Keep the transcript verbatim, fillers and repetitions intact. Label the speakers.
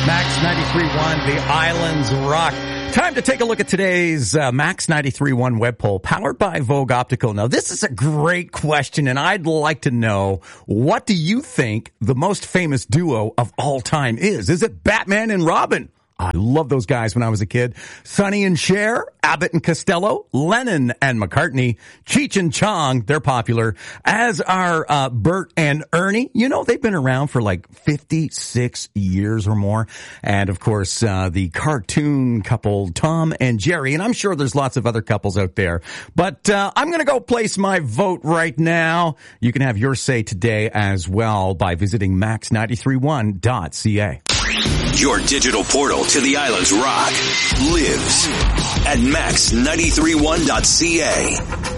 Speaker 1: Max ninety-three point one, The Islands Rock. Time to take a look at today's uh, Max ninety-three point one web poll, powered by Vogue Optical. Now, this is a great question, and I'd like to know, what do you think the most famous duo of all time is? Is it Batman and Robin? I love those guys when I was a kid. Sonny and Cher, Abbott and Costello, Lennon and McCartney, Cheech and Chong, they're popular, as are uh, Bert and Ernie. You know, they've been around for like fifty-six years or more. And, of course, uh, the cartoon couple, Tom and Jerry. And I'm sure there's lots of other couples out there. But uh, I'm going to go place my vote right now. You can have your say today as well by visiting max ninety-three one dot c a.
Speaker 2: Your digital portal to the Islands Rock lives at max ninety-three one dot c a.